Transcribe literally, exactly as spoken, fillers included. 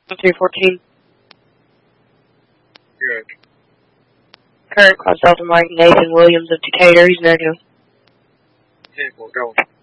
two fourteen. Good. Current Class Delta Mike Nathan Williams of Decatur. He's negative. ten four, go.